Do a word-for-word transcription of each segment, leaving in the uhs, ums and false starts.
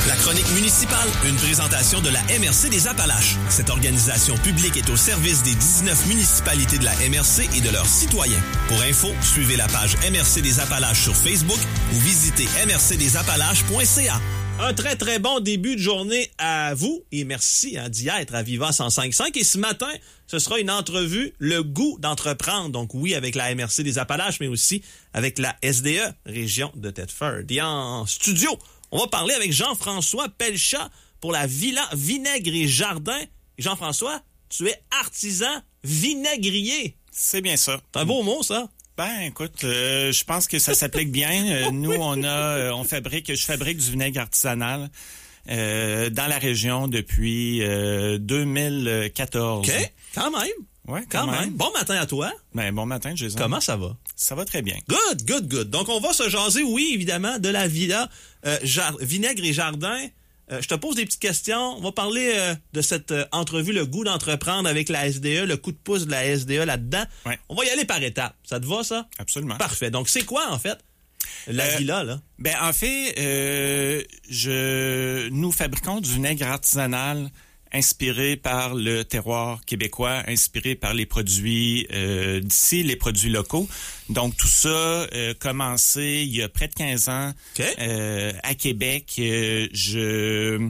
La chronique municipale, une présentation de la M R C des Appalaches. Cette organisation publique est au service des dix-neuf municipalités de la M R C et de leurs citoyens. Pour info, suivez la page M R C des Appalaches sur Facebook ou visitez m r c des appalaches point c a. Un très, très bon début de journée à vous et merci hein, d'y être à Viva cent cinq cinq. Et ce matin, ce sera une entrevue, le goût d'entreprendre. Donc oui, avec la M R C des Appalaches, mais aussi avec la S D E, région de Thetford. Et en studio, on va parler avec Jean-François Pelchat pour la Villa Vinaigre et Jardin. Jean-François, tu es artisan vinaigrier. C'est bien ça. C'est un beau mot, ça. Ben, écoute, euh, je pense que ça s'applique bien. Euh, nous, on a, euh, on fabrique, je fabrique du vinaigre artisanal euh, dans la région depuis euh, deux mille quatorze. OK, quand même. Ouais, quand, quand même. même. Bon matin à toi. Ben, bon matin, Jason. Comment ça va? Ça va très bien. Good, good, good. Donc, on va se jaser, oui, évidemment, de la Villa euh, Jar- Vinaigre et Jardin. Euh, je te pose des petites questions. On va parler euh, de cette euh, entrevue, le goût d'entreprendre avec la S D E, le coup de pouce de la S D E là-dedans. Ouais. On va y aller par étapes. Ça te va, ça? Absolument. Parfait. Donc, c'est quoi, en fait, la euh, Villa, là? Ben, en fait, euh, je, nous fabriquons du vinaigre artisanal inspiré par le terroir québécois, inspiré par les produits euh, d'ici, les produits locaux. Donc, tout ça euh, commencé il y a près de quinze ans okay. euh, à Québec. Euh, je...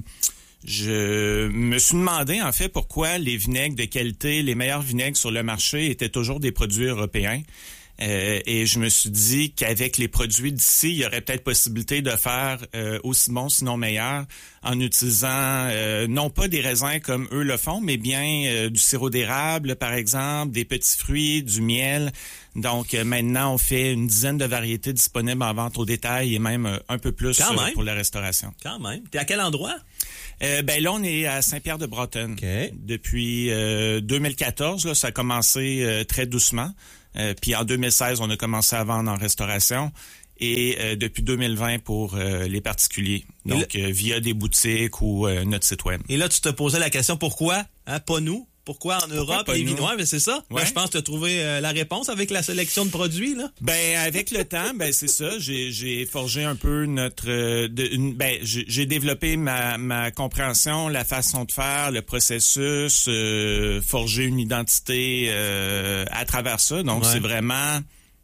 Je me suis demandé, en fait, pourquoi les vinaigres de qualité, les meilleurs vinaigres sur le marché étaient toujours des produits européens. Euh, et je me suis dit qu'avec les produits d'ici, il y aurait peut-être possibilité de faire euh, aussi bon, sinon meilleur, en utilisant euh, non pas des raisins comme eux le font, mais bien euh, du sirop d'érable, par exemple, des petits fruits, du miel. Donc euh, maintenant, on fait une dizaine de variétés disponibles en vente au détail et même euh, un peu plus Quand euh, même. pour la restauration. Quand même. T'es à quel endroit? Euh, ben là, on est à Saint-Pierre-de-Breteuil. Okay. Depuis euh, deux mille quatorze, là, ça a commencé euh, très doucement. Euh, puis en deux mille seize, on a commencé à vendre en restauration. Et euh, depuis deux mille vingt pour euh, les particuliers. Donc, le... euh, via des boutiques ou euh, notre site web. Et là, tu te posais la question, pourquoi? Hein, pas nous? Pourquoi en Europe, les vinois? Ben c'est ça. Ouais. Ben, je pense que tu as trouvé euh, la réponse avec la sélection de produits, là. Ben, avec le temps, ben c'est ça. J'ai, j'ai forgé un peu notre... Euh, de, une, ben, j'ai, j'ai développé ma, ma compréhension, la façon de faire, le processus, euh, forger une identité euh, à travers ça. Donc, ouais. C'est vraiment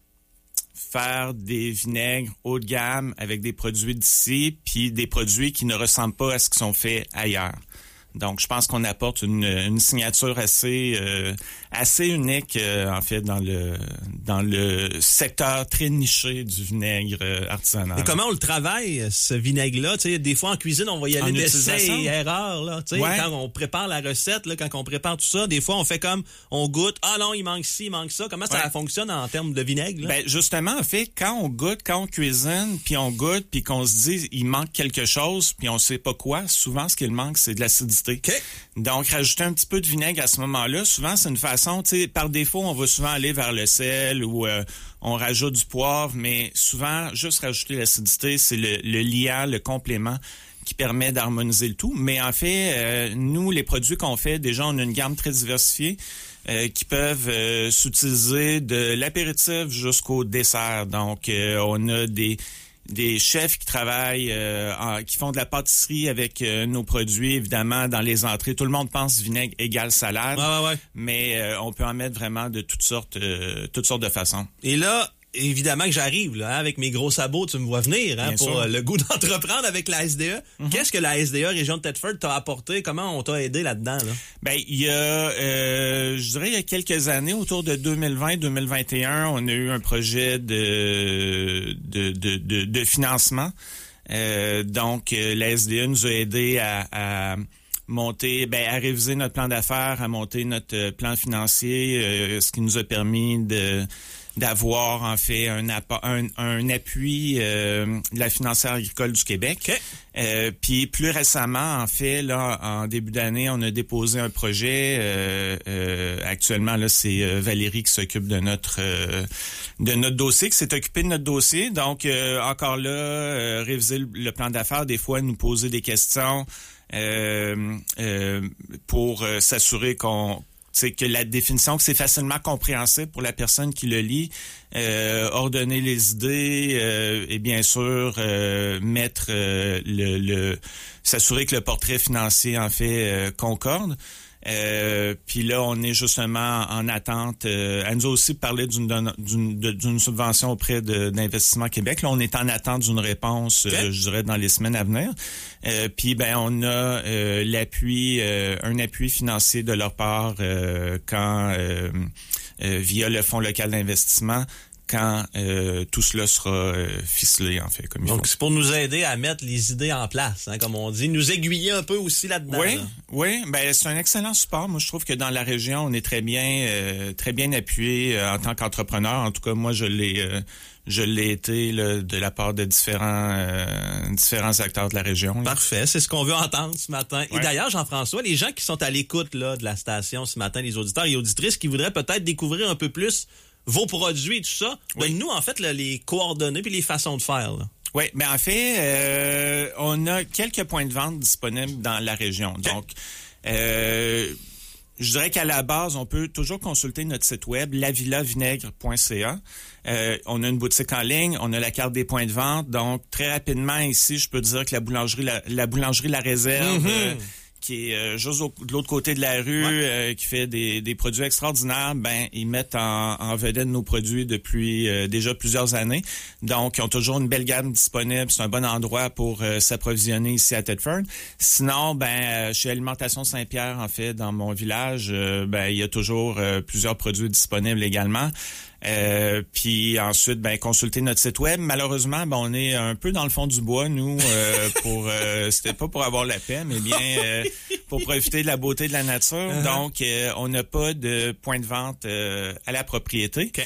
faire des vinaigres haut de gamme avec des produits d'ici, puis des produits qui ne ressemblent pas à ce qui sont faits ailleurs. Donc, je pense qu'on apporte une, une signature assez euh, assez unique, euh, en fait, dans le dans le secteur très niché du vinaigre euh, artisanal. Et comment on le travaille, ce vinaigre-là? Tu sais, des fois, en cuisine, on va y aller d'essais et erreurs, là. Tu sais, ouais. Quand on prépare la recette, là, quand on prépare tout ça, des fois, on fait comme, on goûte, ah non, il manque ci, il manque ça. Comment ça ouais. fonctionne en termes de vinaigre, là? Ben, justement, en fait, quand on goûte, quand on cuisine, puis on goûte, puis qu'on se dit, il manque quelque chose, puis on sait pas quoi, souvent, ce qu'il manque, c'est de l'acidité. Okay. Donc, rajouter un petit peu de vinaigre à ce moment-là, souvent, c'est une façon, tu sais, par défaut, on va souvent aller vers le sel ou euh, on rajoute du poivre, mais souvent, juste rajouter l'acidité, c'est le, le liant, le complément qui permet d'harmoniser le tout. Mais en fait, euh, nous, les produits qu'on fait, déjà, on a une gamme très diversifiée euh, qui peuvent euh, s'utiliser de l'apéritif jusqu'au dessert. Donc, euh, on a des... des chefs qui travaillent, euh, en, qui font de la pâtisserie avec euh, nos produits, évidemment, dans les entrées. Tout le monde pense vinaigre égale salade, ouais, ouais, ouais. mais euh, on peut en mettre vraiment de toutes sortes, euh, toutes sortes de façons. Et là, évidemment que j'arrive, là, hein, avec mes gros sabots, tu me vois venir, hein, pour euh, le goût d'entreprendre avec la S D E. Mm-hmm. Qu'est-ce que la S D E Région de Thetford t'a apporté? Comment on t'a aidé là-dedans, là? Ben, il y a, euh, je dirais, il y a quelques années, autour de deux mille vingt deux mille vingt et un, on a eu un projet de, de, de, de, de financement. Euh, donc, la S D E nous a aidé à, à monter, ben, à réviser notre plan d'affaires, à monter notre plan financier, euh, ce qui nous a permis de d'avoir en fait un, un, un appui euh, de la financière agricole du Québec. Okay. Euh, puis plus récemment, en fait, là, en début d'année, on a déposé un projet. Euh, euh, actuellement, là, c'est euh, Valérie qui s'occupe de notre euh, de notre dossier, qui s'est occupée de notre dossier. Donc, euh, encore là, euh, réviser le, le plan d'affaires, des fois, nous poser des questions euh, euh, pour euh, s'assurer qu'on c'est que la définition, que c'est facilement compréhensible pour la personne qui le lit, euh, ordonner les idées euh, et bien sûr euh, mettre euh, le, le s'assurer que le portrait financier en fait euh, concorde. Euh, puis là, on est justement en attente. Euh, elle nous a aussi parlé d'une, d'une, d'une subvention auprès de, d'Investissement Québec. Là, on est en attente d'une réponse, okay. euh, je dirais, dans les semaines à venir. Euh, puis, ben, on a euh, l'appui, euh, un appui financier de leur part euh, quand euh, euh, via le Fonds local d'investissement. Quand euh, tout cela sera euh, ficelé, en fait, comme il Donc, faut. c'est pour nous aider à mettre les idées en place, hein, comme on dit, nous aiguiller un peu aussi là-dedans. Oui, là. oui, ben c'est un excellent support. Moi, je trouve que dans la région, on est très bien, euh, très bien appuyé euh, en tant qu'entrepreneur. En tout cas, moi, je l'ai, euh, je l'ai été là, de la part de différents, euh, différents acteurs de la région. Là. Parfait, c'est ce qu'on veut entendre ce matin. Ouais. Et d'ailleurs, Jean-François, les gens qui sont à l'écoute là de la station ce matin, les auditeurs et auditrices qui voudraient peut-être découvrir un peu plus vos produits et tout ça, oui. Donne-nous en fait là, les coordonnées puis les façons de faire. Là. Oui, mais ben en fait, euh, on a quelques points de vente disponibles dans la région. Okay. Donc, euh, je dirais qu'à la base, on peut toujours consulter notre site web, la villa vinaigre point c a. Euh, on a une boutique en ligne, on a la carte des points de vente. Donc, très rapidement ici, je peux dire que la boulangerie, la, la boulangerie La Réserve... Mm-hmm. Euh, qui est euh, juste au, de l'autre côté de la rue, ouais. euh, qui fait des, des produits extraordinaires, ben ils mettent en, en vedette nos produits depuis euh, déjà plusieurs années. Donc, ils ont toujours une belle gamme disponible. C'est un bon endroit pour euh, s'approvisionner ici à Thetford. Sinon, ben euh, chez Alimentation Saint-Pierre, en fait, dans mon village, euh, ben il y a toujours euh, plusieurs produits disponibles également. Euh, puis ensuite, ben consulter notre site web. Malheureusement, ben on est un peu dans le fond du bois, nous, euh, pour euh, c'était pas pour avoir la paix, mais bien euh, pour profiter de la beauté de la nature. Uh-huh. Donc, euh, on n'a pas de point de vente euh, à la propriété. Okay.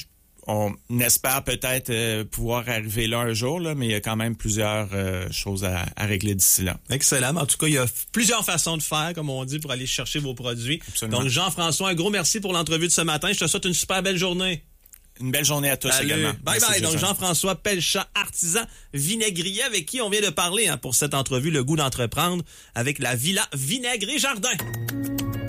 On espère peut-être euh, pouvoir arriver là un jour, là, mais il y a quand même plusieurs euh, choses à, à régler d'ici là. Excellent. En tout cas, il y a plusieurs façons de faire, comme on dit, pour aller chercher vos produits. Absolument. Donc, Jean-François, un gros merci pour l'entrevue de ce matin. Je te souhaite une super belle journée. Une belle journée à tous. Salut. Également. Bye merci, bye. Donc, Jean-François Pelchat, artisan vinaigrier, avec qui on vient de parler hein, pour cette entrevue, le goût d'entreprendre avec la Villa Vinaigre et Jardin.